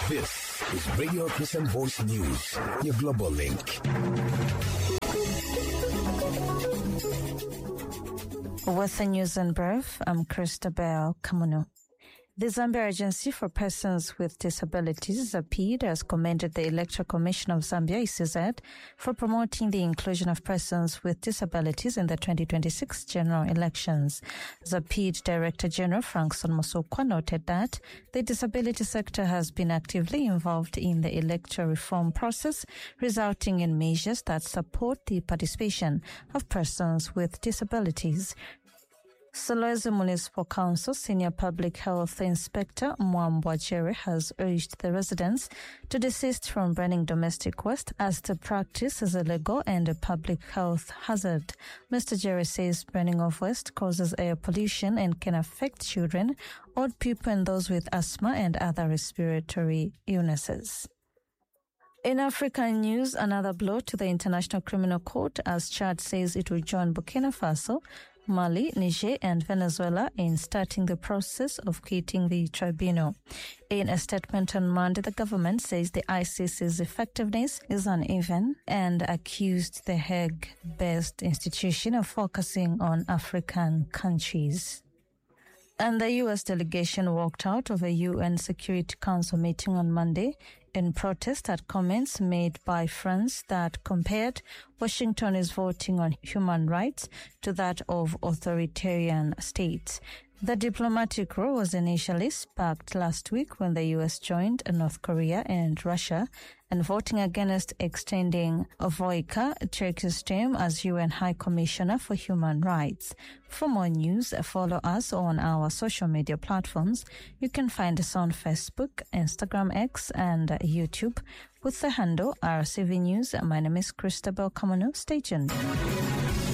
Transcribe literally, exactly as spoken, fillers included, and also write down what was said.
This is Radio Christian Voice News, your global link. With the news in brief, I'm Christabel Kamuno. The Zambia Agency for Persons with Disabilities, ZAPID, has commended the Electoral Commission of Zambia, E C Z, for promoting the inclusion of persons with disabilities in the twenty twenty-six general elections. ZAPID Director General Frankson Musokwa noted that the disability sector has been actively involved in the electoral reform process, resulting in measures that support the participation of persons with disabilities. Solwezi Municipal Council Senior Public Health Inspector Mwambwa Jerry has urged the residents to desist from burning domestic waste as the practice is illegal and a public health hazard. Mister Jerry says burning of waste causes air pollution and can affect children, old people and those with asthma and other respiratory illnesses. In African news, another blow to the International Criminal Court as Chad says it will join Burkina Faso, Mali, Niger and Venezuela in starting the process of creating the tribunal. In a statement on Monday, the government says the I C C's effectiveness is uneven and accused the Hague-based institution of focusing on African countries. And the U S delegation walked out of a U N Security Council meeting on Monday in protest at comments made by France that compared Washington's voting on human rights to that of authoritarian states. The diplomatic row was initially sparked last week when the U S joined North Korea and Russia and voting against extending Volker Turk's term as U N High Commissioner for Human Rights. For more news, follow us on our social media platforms. You can find us on Facebook, Instagram, X, and YouTube with the handle R C V News. My name is Christabel Kamuno. Stay tuned.